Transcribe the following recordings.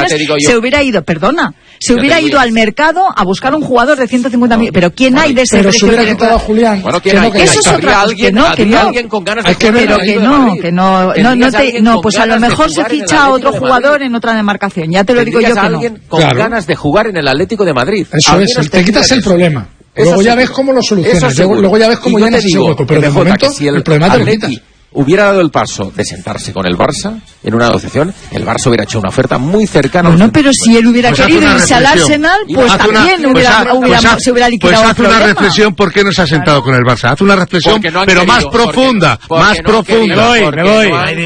se hubiera ido, perdona, se hubiera ido al mercado a buscar un jugador de 150.000. Pero ¿quién hay de ese pero precio? Pero se hubiera quitado a Julián. Bueno, ¿quién hay? Eso es otra cosa. Alguien con ganas de jugar. Pero pues a lo mejor se ficha a otro jugador en otra demarcación. Ya te lo digo yo que no. Alguien con ganas de jugar en el Atlético de Madrid. Eso es, te quitas el problema. Luego ya ves cómo lo solucionas. Luego ya ves cómo llenas ese hueco. Pero de momento el problema te lo quitas. Hubiera dado el paso de sentarse con el Barça en una negociación, el Barça hubiera hecho una oferta muy cercana. Bueno, pero si él hubiera querido irse al Arsenal, pues también se hubiera liquidado. Pues haz una reflexión, ¿por qué no se ha sentado con el Barça? Haz una reflexión, pero más profunda, más profunda. Me voy.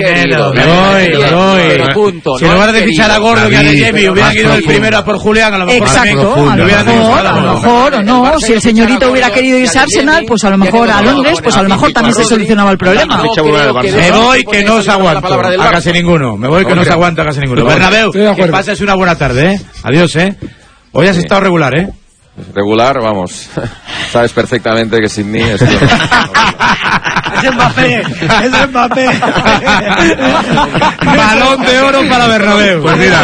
Si en lugar de fichar a Gordo y a Adeyemi hubieran ido el primero a por Julián, a lo mejor exacto, a lo mejor, o no, si el señorito hubiera querido irse a Arsenal, pues a lo mejor a Londres, pues a lo mejor también se solucionaba el problema. Me voy que no os aguanto a casi ninguno. Me voy que no os aguanto a casi ninguno. Bernabéu, que pases una buena tarde, Adiós, Hoy has estado regular, Regular, vamos. Sabes perfectamente que sin mí esto no. Es Mbappé. Balón de oro para Bernabéu.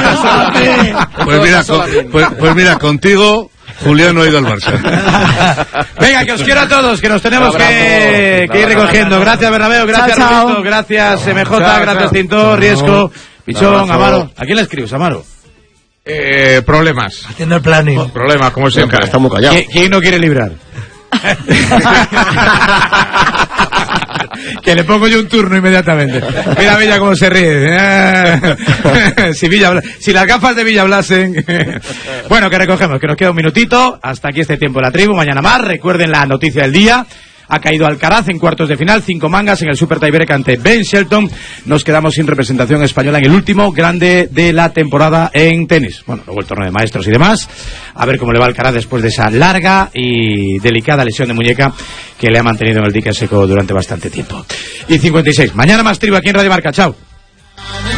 Pues mira, contigo Julián no ha ido al Barça. Venga, que os quiero a todos, que nos tenemos que ir recogiendo. Gracias, Bernabéu, gracias, Roberto, gracias, MJ, gracias, Tintor, Riesco, Pichón, Amaro. ¿A quién le escribes, Amaro? Problemas. Haciendo el planning. Problemas, como siempre. Está muy callado. ¿Quién no quiere librar? Que le pongo yo un turno inmediatamente. Mira Villa cómo se ríe. Si las gafas de Villa hablasen. Bueno, que recogemos, que nos queda un minutito. Hasta aquí este tiempo de la tribu. Mañana más. Recuerden la noticia del día. Ha caído Alcaraz en cuartos de final, 5 mangas en el Super Tiebreak ante Ben Shelton. Nos quedamos sin representación española en el último grande de la temporada en tenis. Bueno, luego el torneo de maestros y demás. A ver cómo le va a Alcaraz después de esa larga y delicada lesión de muñeca que le ha mantenido en el dique seco durante bastante tiempo. Y 56. Mañana más tribu aquí en Radio Marca. Chao.